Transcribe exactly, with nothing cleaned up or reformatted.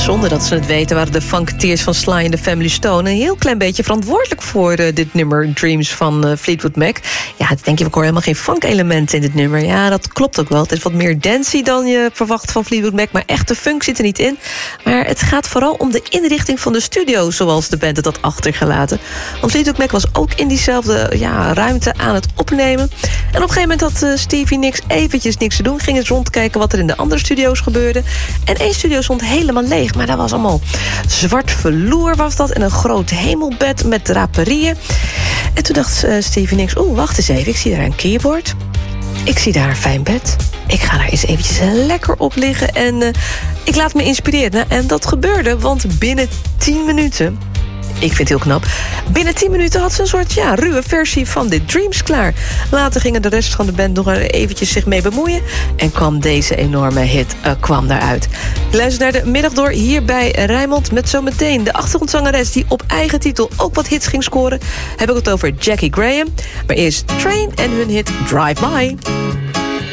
Zonder dat ze het weten waren de Funketeers van Sly and the Family Stone een heel klein beetje verantwoordelijk voor uh, dit nummer Dreams van uh, Fleetwood Mac. Ja, dan denk je, ik hoor helemaal geen funk-elementen in dit nummer. Ja, dat klopt ook wel. Het is wat meer dancey dan je verwacht van Fleetwood Mac, maar echte funk zit er niet in. Maar het gaat vooral om de inrichting van de studio, zoals de band het had achtergelaten. Want Fleetwood Mac was ook in diezelfde ja, ruimte aan het opnemen. En op een gegeven moment had uh, Stevie Nicks eventjes niks te doen. Ging eens rondkijken wat er in de andere studio's gebeurde. En één studio stond helemaal leeg, maar dat was allemaal zwart verloer was dat. En een groot hemelbed met draperieën. En toen dacht uh, Stevie Nicks, oeh, wacht eens even, ik zie daar een keyboard. Ik zie daar een fijn bed. Ik ga daar eens eventjes lekker op liggen en uh, ik laat me inspireren. Nou, en dat gebeurde, want binnen tien minuten... Ik vind het heel knap. Binnen tien minuten had ze een soort ja, ruwe versie van dit Dreams klaar. Later gingen de rest van de band nog eventjes zich mee bemoeien. En kwam deze enorme hit uh, kwam daaruit. Luister naar de middag door hier bij Rijnmond. Met zometeen de achtergrondzangeres die op eigen titel ook wat hits ging scoren. Heb ik het over Jackie Graham. Maar eerst Train en hun hit Drive By.